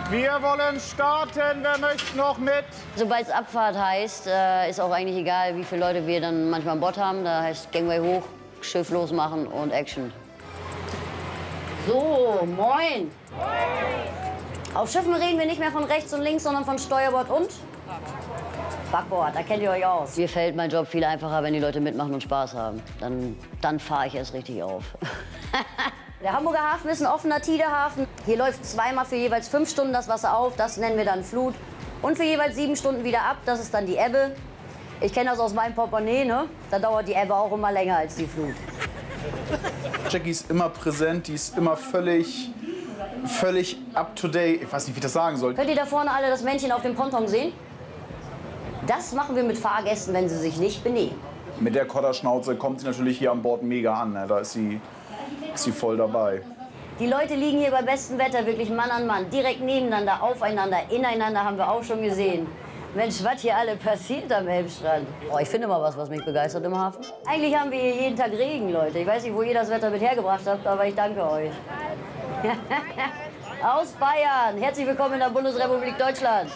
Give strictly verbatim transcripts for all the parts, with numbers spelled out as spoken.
Wir wollen starten. Wer möchte noch mit? Sobald es Abfahrt heißt, äh, ist auch eigentlich egal, wie viele Leute wir dann manchmal an Bord haben. Da heißt Gangway hoch, Schiff losmachen und Action. So, moin. Moin. Auf Schiffen reden wir nicht mehr von rechts und links, sondern von Steuerbord und Backbord. Da kennt ihr euch aus. Mir fällt mein Job viel einfacher, wenn die Leute mitmachen und Spaß haben. Dann, dann fahre ich erst richtig auf. Der Hamburger Hafen ist ein offener Tidehafen. Hier läuft zweimal für jeweils fünf Stunden das Wasser auf. Das nennen wir dann Flut. Und für jeweils sieben Stunden wieder ab. Das ist dann die Ebbe. Ich kenne das aus meinem Portemonnaie, ne? Da dauert die Ebbe auch immer länger als die Flut. Jackie ist immer präsent, die ist immer völlig, völlig up to date. Ich weiß nicht, wie ich das sagen soll. Könnt ihr da vorne alle das Männchen auf dem Ponton sehen? Das machen wir mit Fahrgästen, wenn sie sich nicht benehmen. Mit der Kodderschnauze kommt sie natürlich hier an Bord mega an. Ne? Da ist sie, ist sie voll dabei. Die Leute liegen hier bei bestem Wetter wirklich Mann an Mann. Direkt nebeneinander, aufeinander, ineinander haben wir auch schon gesehen. Mensch, was hier alle passiert am Elbstrand. Oh, ich finde mal was, was mich begeistert im Hafen. Eigentlich haben wir hier jeden Tag Regen, Leute. Ich weiß nicht, wo ihr das Wetter mit hergebracht habt, aber ich danke euch. Aus Bayern. Herzlich willkommen in der Bundesrepublik Deutschland.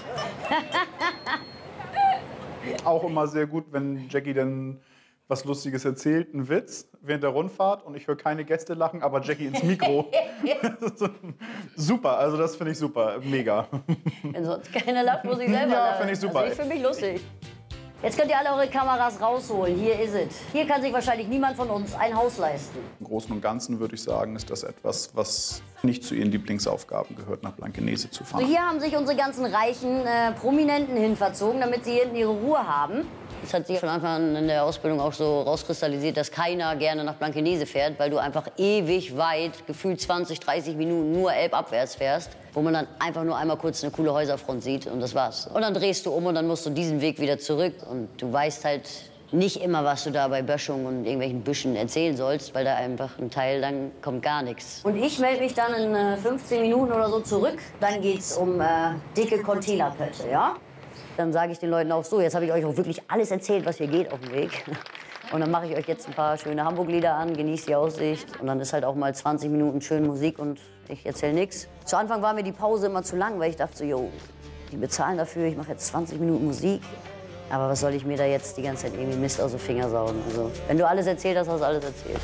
Auch immer sehr gut, wenn Jackie dann was Lustiges erzählt, einen Witz während der Rundfahrt und ich höre keine Gäste lachen, aber Jackie ins Mikro. Super, also das finde ich super, mega. Wenn sonst keiner lacht, muss ich selber Ja, lachen. finde ich super. Also ich finde mich lustig. Jetzt könnt ihr alle eure Kameras rausholen. Hier ist es. Hier kann sich wahrscheinlich niemand von uns ein Haus leisten. Im Großen und Ganzen würde ich sagen, ist das etwas, was nicht zu ihren Lieblingsaufgaben gehört, nach Blankenese zu fahren. So, hier haben sich unsere ganzen reichen äh, Prominenten hinverzogen, damit sie hinten ihre Ruhe haben. Es hat sich von Anfang an in der Ausbildung auch so rauskristallisiert, dass keiner gerne nach Blankenese fährt, weil du einfach ewig weit, gefühlt zwanzig, dreißig Minuten nur elbabwärts fährst, wo man dann einfach nur einmal kurz eine coole Häuserfront sieht und das war's. Und dann drehst du um und dann musst du diesen Weg wieder zurück und du weißt halt nicht immer, was du da bei Böschung und irgendwelchen Büschen erzählen sollst, weil da einfach ein Teil, dann kommt gar nichts. Und ich melde mich dann in äh, fünfzehn Minuten oder so zurück. Dann geht's um äh, dicke Containerpötte, ja? Dann sage ich den Leuten auch so, jetzt habe ich euch auch wirklich alles erzählt, was hier geht auf dem Weg. Und dann mache ich euch jetzt ein paar schöne Hamburg-Lieder an, genießt die Aussicht. Und dann ist halt auch mal zwanzig Minuten schön Musik und ich erzähle nichts. Zu Anfang war mir die Pause immer zu lang, weil ich dachte so, jo, die bezahlen dafür, ich mache jetzt zwanzig Minuten Musik. Aber was soll ich mir da jetzt die ganze Zeit irgendwie Mist aus den Fingern saugen? Also, wenn du alles erzählt hast, hast du alles erzählt.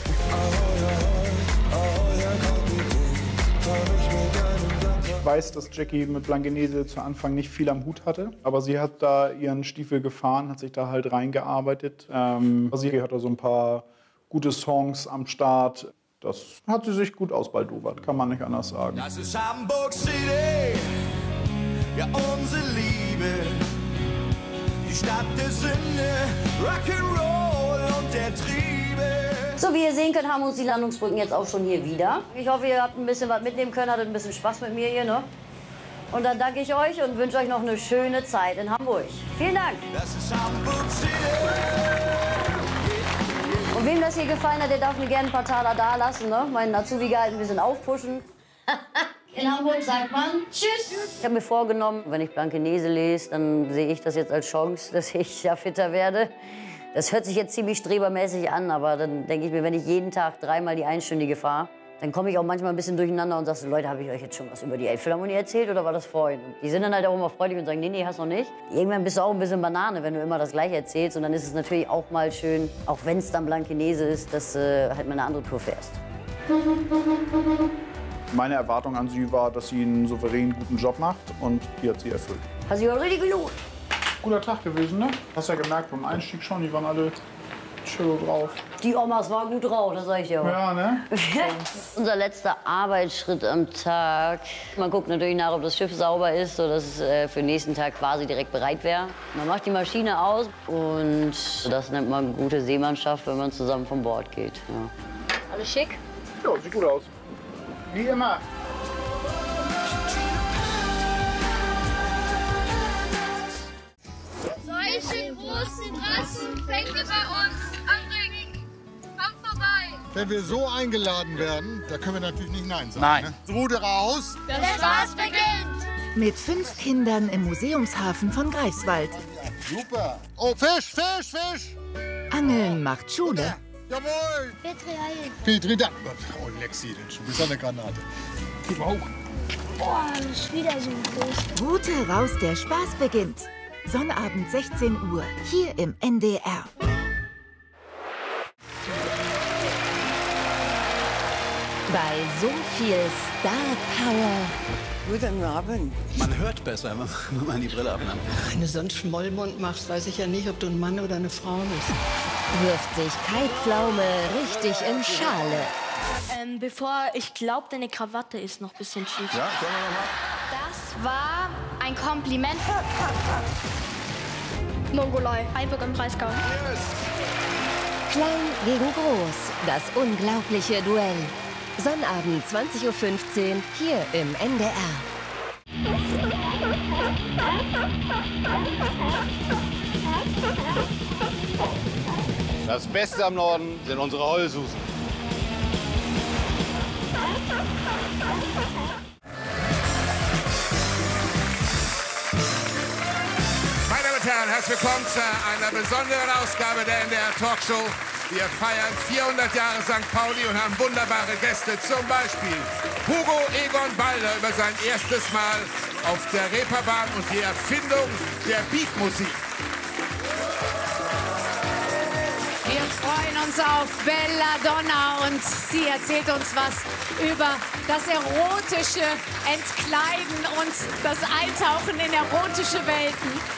Ich weiß, dass Jackie mit Blankenese zu Anfang nicht viel am Hut hatte, aber sie hat da ihren Stiefel gefahren, hat sich da halt reingearbeitet. Ähm, sie hat da so ein paar gute Songs am Start. Das hat sie sich gut ausbaldowert, kann man nicht anders sagen. Das ist Hamburg City, ja unsere Liebe. Die Stadt der Sünde, Rock'n'Roll und der Triebe. So, wie ihr sehen könnt, haben uns die Landungsbrücken jetzt auch schon hier wieder. Ich hoffe, ihr habt ein bisschen was mitnehmen können, hattet ein bisschen Spaß mit mir hier, ne? Und dann danke ich euch und wünsche euch noch eine schöne Zeit in Hamburg. Vielen Dank. Das ist Hamburg City. Und wem das hier gefallen hat, der darf mir gerne ein paar Taler da lassen, ne? Meinen Azubi-Gehalt ein bisschen aufpushen. In Hamburg sagt man Tschüss. Ich habe mir vorgenommen, wenn ich Blankenese lese, dann sehe ich das jetzt als Chance, dass ich ja fitter werde. Das hört sich jetzt ziemlich strebermäßig an, aber dann denke ich mir, wenn ich jeden Tag dreimal die einstündige fahre, dann komme ich auch manchmal ein bisschen durcheinander und sage so, Leute, habe ich euch jetzt schon was über die Elbphilharmonie erzählt oder war das vorhin? Und die sind dann halt auch immer freudig und sagen, nee, nee, hast noch nicht. Irgendwann bist du auch ein bisschen Banane, wenn du immer das Gleiche erzählst. Und dann ist es natürlich auch mal schön, auch wenn es dann Blankenese ist, dass du äh, halt mal eine andere Tour fährst. Meine Erwartung an sie war, dass sie einen souveränen, guten Job macht und die hat sie erfüllt. Hat sich auch richtig gelohnt. Guter Tag gewesen, ne? Hast ja gemerkt beim Einstieg schon, die waren alle chill drauf. Die Omas waren gut drauf, das sag ich dir auch. Ja, ne? Unser letzter Arbeitsschritt am Tag. Man guckt natürlich nach, ob das Schiff sauber ist, sodass es äh, für den nächsten Tag quasi direkt bereit wäre. Man macht die Maschine aus und das nennt man gute Seemannschaft, wenn man zusammen von Bord geht. Ja. Alles schick? Ja, sieht gut aus. Wie immer. Solche großen, krassen Fänge bei uns. André, komm vorbei. Wenn wir so eingeladen werden, da können wir natürlich nicht Nein sagen. Nein. Ne? Das Ruder raus. Der Spaß beginnt. Mit fünf Kindern im Museumshafen von Greifswald. Super. Oh, Fisch, Fisch, Fisch. Angeln macht Schule. Jawohl. Petri, Petri, da. Oh, Lexi, du bist eine Granate. Gib mal hoch. Boah, das ist wieder so groß. Route raus, der Spaß beginnt. Sonnabend sechzehn Uhr, hier im N D R. Bei so viel Star Power. Guten Abend. Man hört besser, wenn man die Brille abnimmt. Wenn du so einen Schmollmund machst, weiß ich ja nicht, ob du ein Mann oder eine Frau bist. Wirft sich Kai Pflaume richtig in Schale. Ähm, bevor, ich glaube, deine Krawatte ist noch ein bisschen schief. Ja, können wir noch mal. Das war ein Kompliment. Mongolei, Freiburg im Breisgau. Klein gegen Groß, das unglaubliche Duell. Sonnabend zwanzig Uhr fünfzehn, hier im N D R. Das Beste am Norden sind unsere Heulsusen. Meine Damen und Herren, herzlich willkommen zu einer besonderen Ausgabe der N D R Talkshow. Wir feiern vierhundert Jahre Sankt Pauli und haben wunderbare Gäste, zum Beispiel Hugo Egon Balder über sein erstes Mal auf der Reeperbahn und die Erfindung der Beatmusik. Wir freuen uns auf Belladonna und sie erzählt uns was über das erotische Entkleiden und das Eintauchen in erotische Welten.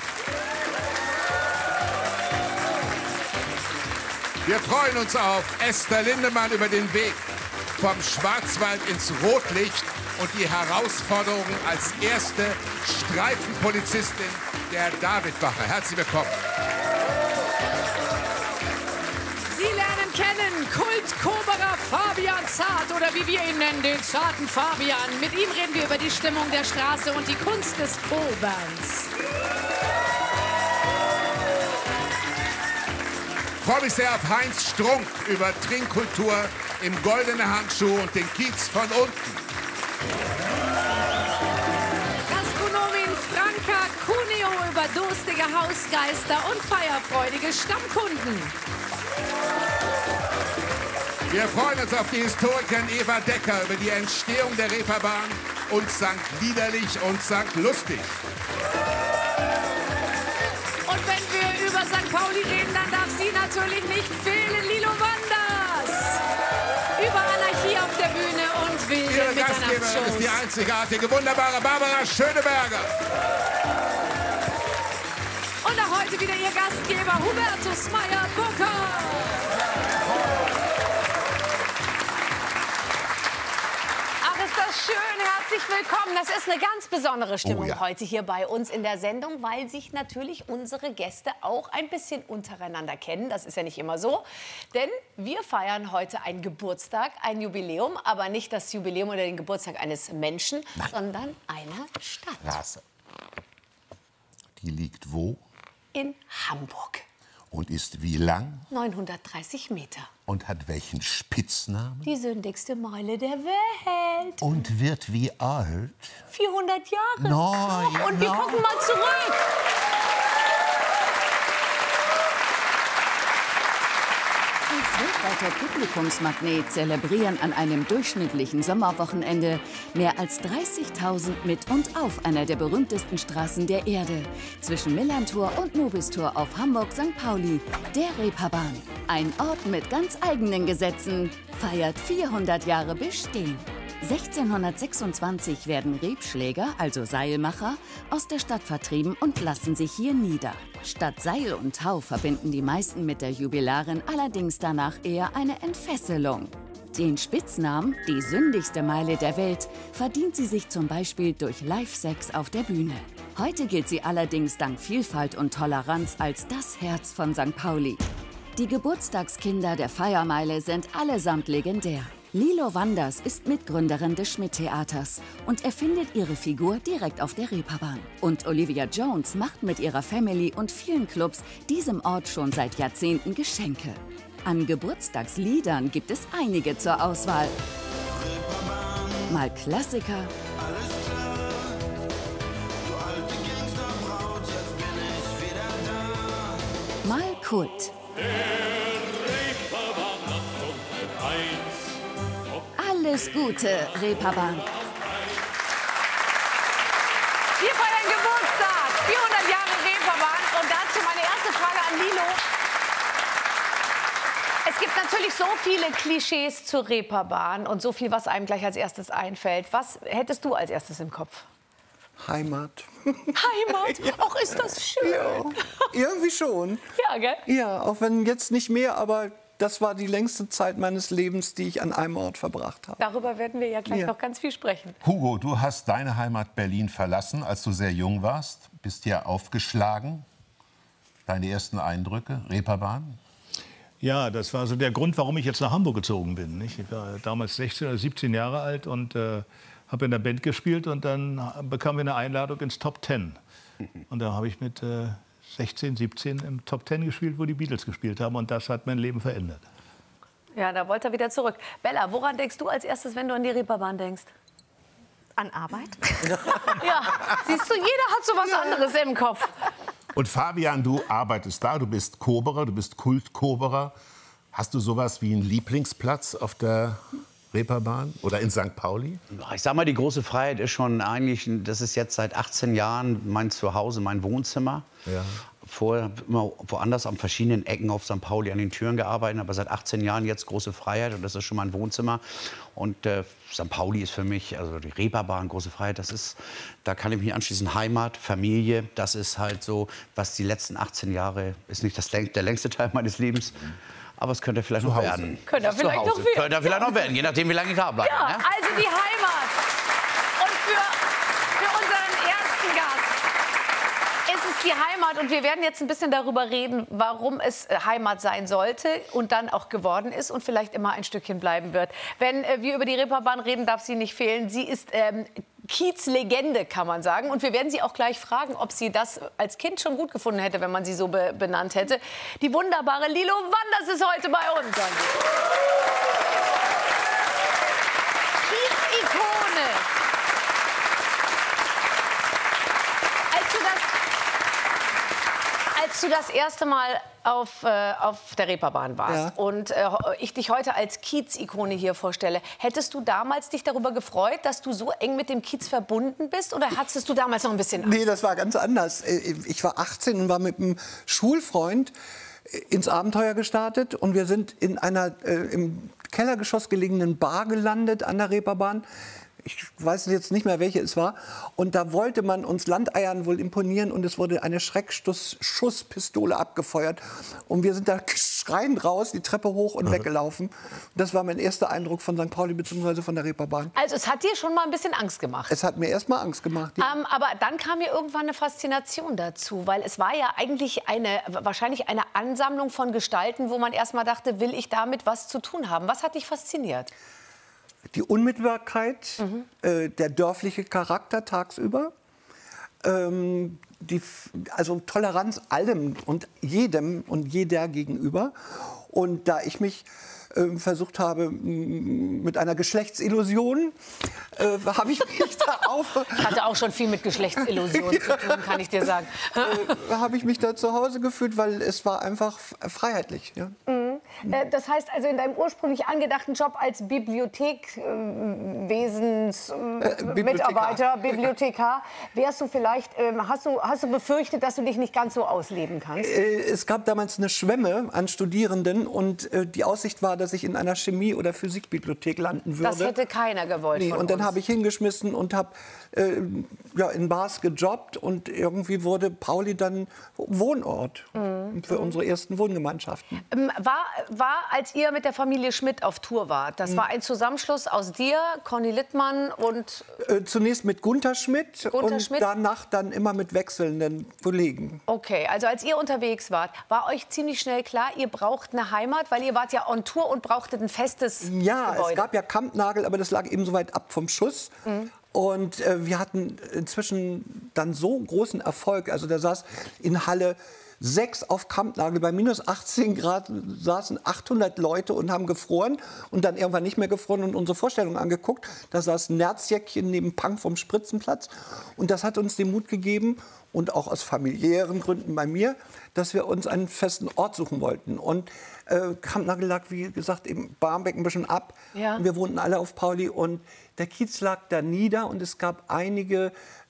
Wir freuen uns auf Esther Lindemann über den Weg vom Schwarzwald ins Rotlicht und die Herausforderungen als erste Streifenpolizistin der Davidwache. Herzlich willkommen. Sie lernen kennen Kult-Koberer Fabian Zart oder wie wir ihn nennen, den zarten Fabian. Mit ihm reden wir über die Stimmung der Straße und die Kunst des Koberns. Ich freue mich sehr auf Heinz Strunk über Trinkkultur im Goldenen Handschuh und den Kiez von unten. Gastronomin Franka Cuneo über durstige Hausgeister und feierfreudige Stammkunden. Wir freuen uns auf die Historikerin Eva Decker über die Entstehung der Reeperbahn und Sankt Liederlich und Sankt Lustig. Und wenn wir über Sankt Pauli reden, dann darf sie natürlich nicht fehlen, Lilo Wanders. Über Anarchie auf der Bühne und wilde Ihre Gastgeberin ist die einzigartige, wunderbare Barbara Schöneberger. Und auch heute wieder ihr Gastgeber Hubertus Meyer-Burger. Ist das schön, herzlich willkommen. Das ist eine ganz besondere Stimmung Oh ja. heute hier bei uns in der Sendung, weil sich natürlich unsere Gäste auch ein bisschen untereinander kennen. Das ist ja nicht immer so, denn wir feiern heute einen Geburtstag, ein Jubiläum, aber nicht das Jubiläum oder den Geburtstag eines Menschen, Nein. sondern einer Stadt. Straße. Die liegt wo? In Hamburg. Und ist wie lang? neunhundertdreißig Meter. Und hat welchen Spitznamen? Die sündigste Meile der Welt. Und wird wie alt? vierhundert Jahre. Nein, Und wir nein. gucken mal zurück. Als weltweiter Publikumsmagnet zelebrieren an einem durchschnittlichen Sommerwochenende mehr als dreißigtausend mit und auf einer der berühmtesten Straßen der Erde. Zwischen Millerntor und Nobistor auf Hamburg-Sankt Pauli, der Reeperbahn. Ein Ort mit ganz eigenen Gesetzen, feiert vierhundert Jahre Bestehen. sechzehnhundertsechsundzwanzig werden Rebschläger, also Seilmacher, aus der Stadt vertrieben und lassen sich hier nieder. Statt Seil und Tau verbinden die meisten mit der Jubilarin allerdings danach eher eine Entfesselung. Den Spitznamen „die sündigste Meile der Welt" verdient sie sich zum Beispiel durch Live-Sex auf der Bühne. Heute gilt sie allerdings dank Vielfalt und Toleranz als das Herz von Sankt Pauli. Die Geburtstagskinder der Feiermeile sind allesamt legendär. Lilo Wanders ist Mitgründerin des Schmidt-Theaters und erfindet ihre Figur direkt auf der Reeperbahn. Und Olivia Jones macht mit ihrer Family und vielen Clubs diesem Ort schon seit Jahrzehnten Geschenke. An Geburtstagsliedern gibt es einige zur Auswahl. Mal Klassiker, mal Kult. Alles Gute, Reeperbahn. Wir feiern Geburtstag, vierhundert Jahre Reeperbahn. Und dazu meine erste Frage an Lilo. Es gibt natürlich so viele Klischees zur Reeperbahn und so viel, was einem gleich als erstes einfällt. Was hättest du als erstes im Kopf? Heimat. Heimat? Ja. Ach, ist das schön. Ja, irgendwie schon. Ja, gell? Ja, auch wenn jetzt nicht mehr, aber das war die längste Zeit meines Lebens, die ich an einem Ort verbracht habe. Darüber werden wir ja gleich Ja. noch ganz viel sprechen. Hugo, du hast deine Heimat Berlin verlassen, als du sehr jung warst. Bist ja aufgeschlagen. Deine ersten Eindrücke, Reeperbahn? Ja, das war so der Grund, warum ich jetzt nach Hamburg gezogen bin. Nicht? Ich war damals sechzehn oder siebzehn Jahre alt und äh, habe in der Band gespielt. Und dann bekamen wir eine Einladung ins Top Ten. Und da habe ich mit äh, sechzehn, siebzehn im Top Ten gespielt, wo die Beatles gespielt haben. Und das hat mein Leben verändert. Ja, da wollte er wieder zurück. Bella, woran denkst du als erstes, wenn du an die Reeperbahn denkst? An Arbeit? Ja, siehst du, jeder hat so was anderes im Kopf. Und Fabian, du arbeitest da, du bist Koberer, du bist Kult-Koberer. Hast du sowas wie einen Lieblingsplatz auf der Reeperbahn oder in Sankt Pauli? Ich sag mal, die große Freiheit ist schon eigentlich, das ist jetzt seit achtzehn Jahren mein Zuhause, mein Wohnzimmer. Ja. Vorher immer woanders an verschiedenen Ecken auf Sankt Pauli an den Türen gearbeitet, aber seit achtzehn Jahren jetzt große Freiheit und das ist schon mein Wohnzimmer. Und äh, Sankt Pauli ist für mich, also die Reeperbahn, große Freiheit, das ist, da kann ich mich anschließen, Heimat, Familie, das ist halt so, was die letzten achtzehn Jahre, ist nicht das, der längste Teil meines Lebens, aber es könnte vielleicht noch werden. Könnte er vielleicht noch werden. Könnte er vielleicht noch werden, je nachdem, wie lange ich da bleibe. Ja, Ne? also die Heimat. Und für, für unseren ersten Gast ist es die Heimat. Und wir werden jetzt ein bisschen darüber reden, warum es Heimat sein sollte und dann auch geworden ist und vielleicht immer ein Stückchen bleiben wird. Wenn äh, wir über die Reeperbahn reden, darf sie nicht fehlen. Sie ist ähm, Kiez-Legende, kann man sagen. Und wir werden sie auch gleich fragen, ob sie das als Kind schon gut gefunden hätte, wenn man sie so be benannt hätte. Die wunderbare Lilo Wanders ist heute bei uns. Kiez-Ikone. Als du das, als du das erste Mal auf, äh, auf der Reeperbahn warst Ja. und äh, ich dich heute als Kiez-Ikone hier vorstelle, hättest du damals dich darüber gefreut, dass du so eng mit dem Kiez verbunden bist? Oder hattest du damals noch ein bisschen Angst? Nee, das war ganz anders. Ich war achtzehn und war mit einem Schulfreund ins Abenteuer gestartet. Und wir sind in einer äh, im Kellergeschoss gelegenen Bar gelandet an der Reeperbahn. Ich weiß jetzt nicht mehr, welche es war. Und da wollte man uns Landeiern wohl imponieren und es wurde eine Schreckschusspistole abgefeuert. Und wir sind da schreiend raus, die Treppe hoch und weggelaufen. Das war mein erster Eindruck von Sankt Pauli bzw. von der Reeperbahn. Also es hat dir schon mal ein bisschen Angst gemacht. Es hat mir erst mal Angst gemacht. Ja. Ähm, aber dann kam mir irgendwann eine Faszination dazu, weil es war ja eigentlich eine, wahrscheinlich eine Ansammlung von Gestalten, wo man erst mal dachte, will ich damit was zu tun haben? Was hat dich fasziniert? Die Unmittelbarkeit, Mhm. äh, der dörfliche Charakter tagsüber, ähm, die, also Toleranz allem und jedem und jeder gegenüber. Und da ich mich äh, versucht habe, m, mit einer Geschlechtsillusion, äh, habe ich mich da auf... Hatte auch schon viel mit Geschlechtsillusionen zu tun, kann ich dir sagen. äh, habe ich mich da zu Hause gefühlt, weil es war einfach freiheitlich. Ja. Mhm. Äh, Das heißt also, in deinem ursprünglich angedachten Job als Bibliothekwesens-Mitarbeiter, Bibliothekar, wärst du vielleicht, ähm, hast du, hast du befürchtet, dass du dich nicht ganz so ausleben kannst? Äh, Es gab damals eine Schwemme an Studierenden und äh, die Aussicht war, dass ich in einer Chemie- oder Physikbibliothek landen würde. Das hätte keiner gewollt Nee, von und dann uns. habe ich hingeschmissen und habe äh, ja, in Bars gejobbt und irgendwie wurde Pauli dann Wohnort Mhm. für unsere ersten Wohngemeinschaften. Ähm, War, war, als ihr mit der Familie Schmidt auf Tour wart, das war ein Zusammenschluss aus dir, Conny Littmann und... Äh, zunächst mit Gunther Schmidt Gunther und Schmidt? danach dann immer mit wechselnden Kollegen. Okay, also als ihr unterwegs wart, war euch ziemlich schnell klar, ihr braucht eine Heimat, weil ihr wart ja on Tour und brauchtet ein festes Ja, Gebäude. es gab ja Kampnagel, aber das lag eben so weit ab vom Schuss. Mhm. Und äh, wir hatten inzwischen dann so großen Erfolg. Also da saß in Halle sechs auf Kampnagel bei minus achtzehn Grad saßen achthundert Leute und haben gefroren und dann irgendwann nicht mehr gefroren und unsere Vorstellung angeguckt. Da saß ein Nerzjäckchen neben Punk vom Spritzenplatz und das hat uns den Mut gegeben und auch aus familiären Gründen bei mir, dass wir uns einen festen Ort suchen wollten. Und äh, Kampnagel lag, wie gesagt, im Barmbek ein bisschen ab. Ja. Wir wohnten alle auf Pauli und der Kiez lag da nieder und es gab einige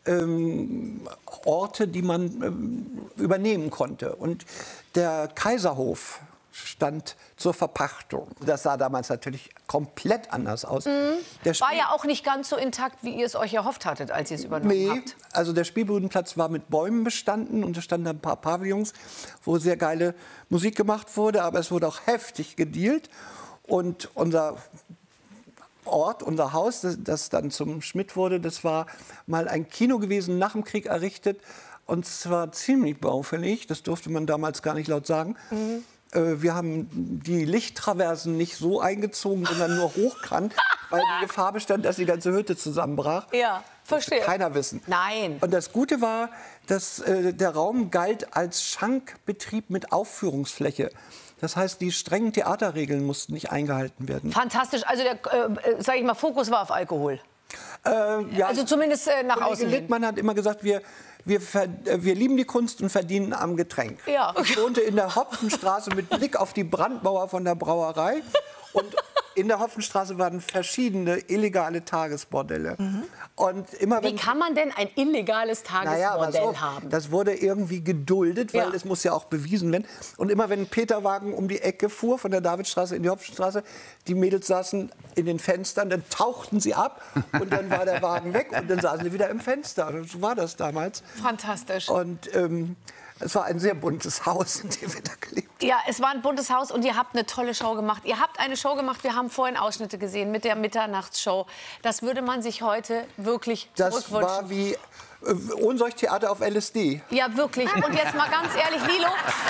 ähm, Orte, die man ähm, übernehmen konnte. Und der Kaiserhof stand zur Verpachtung. Das sah damals natürlich komplett anders aus. Mhm. Der War ja auch nicht ganz so intakt, wie ihr es euch erhofft hattet, als ihr es übernommen Nee, habt. also der Spielbudenplatz war mit Bäumen bestanden und es standen ein paar Pavillons, wo sehr geile Musik gemacht wurde, aber es wurde auch heftig gedealt. Und unser Ort, unser Haus, das, das dann zum Schmidt wurde, das war mal ein Kino gewesen, nach dem Krieg errichtet. Und zwar ziemlich baufällig, das durfte man damals gar nicht laut sagen. Mhm. Wir haben die Lichttraversen nicht so eingezogen, sondern nur hochkant, weil die Gefahr bestand, dass die ganze Hütte zusammenbrach. Ja, verstehe. Das keiner wissen. Nein. Und das Gute war, dass äh, der Raum galt als Schankbetrieb mit Aufführungsfläche. Das heißt, die strengen Theaterregeln mussten nicht eingehalten werden. Fantastisch. Also der, äh, sag ich mal, Fokus war auf Alkohol. Äh, ja, also zumindest äh, nach Kollege außen hin. Littmann hat immer gesagt, wir, wir, ver, wir lieben die Kunst und verdienen am Getränk. Ja. Ich wohnte in der Hopfenstraße mit Blick auf die Brandmauer von der Brauerei. Und in der Hopfenstraße waren verschiedene illegale Tagesbordelle. Mhm. Und immer, wenn, Wie kann man denn ein illegales naja, aber Tagesbordell so, haben? das wurde irgendwie geduldet, weil Ja. es muss ja auch bewiesen werden. Und immer wenn ein Peterwagen um die Ecke fuhr, von der Davidstraße in die Hopfenstraße, die Mädels saßen in den Fenstern, dann tauchten sie ab und dann war der Wagen weg und dann saßen sie wieder im Fenster. So war das damals. Fantastisch. Und ähm, es war ein sehr buntes Haus, in dem wir da gelebt haben. Ja, es war ein buntes Haus und ihr habt eine tolle Show gemacht. Ihr habt eine Show gemacht, wir haben vorhin Ausschnitte gesehen mit der Mitternachtsshow. Das würde man sich heute wirklich Das zurückwünschen. war wie äh, Ohnsorgtheater auf L S D. Ja, wirklich. Und jetzt mal ganz ehrlich, Lilo.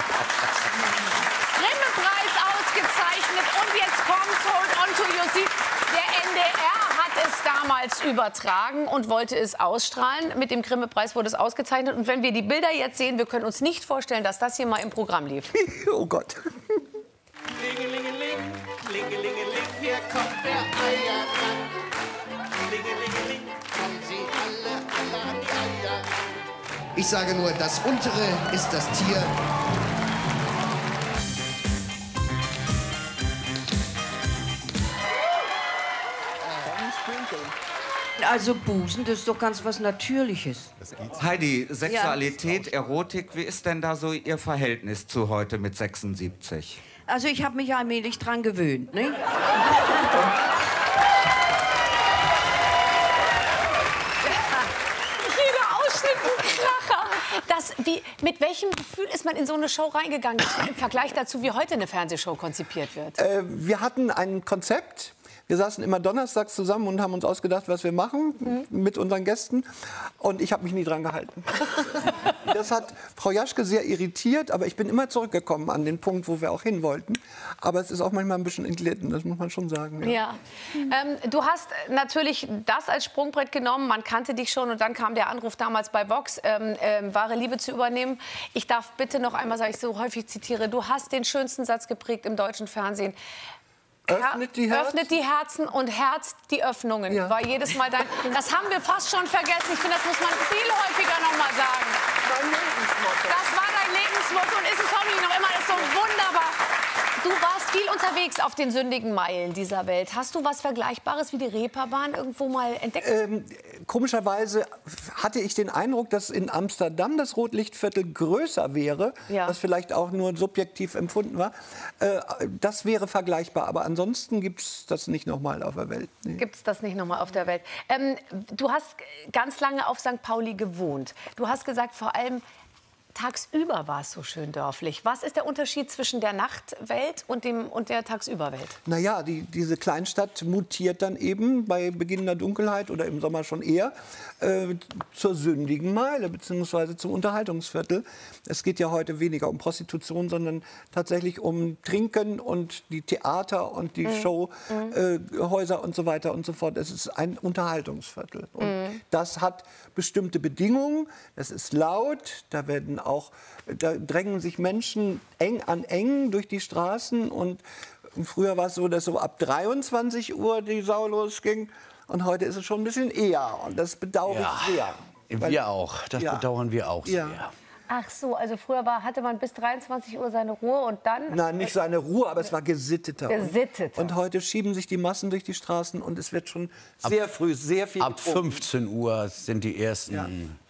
Grimme-Preis ausgezeichnet. Und jetzt kommt Hold on to your seat. Der N D R hat es damals übertragen und wollte es ausstrahlen. Mit dem Grimme-Preis wurde es ausgezeichnet. Und wenn wir die Bilder jetzt sehen, wir können uns nicht vorstellen, dass das hier mal im Programm lief. Oh Gott. Klingelingeling, klingelingeling, hier kommt der Eiermann. Klingelingeling, kommen Sie alle, alle an die Eier. Ich sage nur, das untere ist das Tier. Also Busen, das ist doch ganz was Natürliches. Heidi, Sexualität, Erotik, wie ist denn da so Ihr Verhältnis zu heute mit sechsundsiebzig? Also ich habe mich allmählich dran gewöhnt, ne? Jeder Ausschnitt ein Kracher. Das, wie, mit welchem Gefühl ist man in so eine Show reingegangen, im Vergleich dazu, wie heute eine Fernsehshow konzipiert wird? Äh, wir hatten ein Konzept. Wir saßen immer donnerstags zusammen und haben uns ausgedacht, was wir machen Mhm. mit unseren Gästen. Und ich habe mich nie dran gehalten. Das hat Frau Jaschke sehr irritiert, aber ich bin immer zurückgekommen an den Punkt, wo wir auch hin wollten. Aber es ist auch manchmal ein bisschen entglitten, das muss man schon sagen. Ja. Ähm, du hast natürlich das als Sprungbrett genommen. Man kannte dich schon und dann kam der Anruf damals bei Vox, ähm, ähm, wahre Liebe zu übernehmen. Ich darf bitte noch einmal, weil ich so häufig zitiere, du hast den schönsten Satz geprägt im deutschen Fernsehen. Öffnet die Herzen. Öffnet die Herzen und herzt die Öffnungen. Ja. War jedes Mal dein. Das haben wir fast schon vergessen. Ich finde, das muss man viel häufiger noch mal sagen. Mein Lebensmotto. Das war dein Lebensmotto und ist es Tommy noch immer. Das ist so wunderbar. Du warst viel unterwegs auf den sündigen Meilen dieser Welt. Hast du was Vergleichbares wie die Reeperbahn irgendwo mal entdeckt? Ähm, komischerweise hatte ich den Eindruck, dass in Amsterdam das Rotlichtviertel größer wäre, Ja. was vielleicht auch nur subjektiv empfunden war. Äh, das wäre vergleichbar, aber ansonsten gibt es das nicht noch mal auf der Welt. Nee. Gibt es das nicht noch mal auf der Welt? Ähm, du hast ganz lange auf Sankt Pauli gewohnt. Du hast gesagt, vor allem tagsüber war es so schön dörflich. Was ist der Unterschied zwischen der Nachtwelt und, dem, und der Tagsüberwelt? Naja, die, diese Kleinstadt mutiert dann eben bei beginnender Dunkelheit oder im Sommer schon eher äh, zur sündigen Meile bzw. zum Unterhaltungsviertel. Es geht ja heute weniger um Prostitution, sondern tatsächlich um Trinken und die Theater und die Mhm. Showhäuser äh, und so weiter und so fort. Es ist ein Unterhaltungsviertel. Und Mhm. das hat bestimmte Bedingungen. Es ist laut, da werden auch, da drängen sich Menschen eng an eng durch die Straßen und früher war es so, dass so ab dreiundzwanzig Uhr die Sau losging und heute ist es schon ein bisschen eher und das bedauere Ja, ich sehr. wir auch. Das Ja. bedauern wir auch sehr. Ja. Ach so, also früher war, hatte man bis dreiundzwanzig Uhr seine Ruhe und dann... Nein, nicht seine Ruhe, aber es war gesitteter. Gesitteter. Und, und heute schieben sich die Massen durch die Straßen und es wird schon sehr ab, früh sehr viel Ab getrunken. fünfzehn Uhr sind die ersten Ja.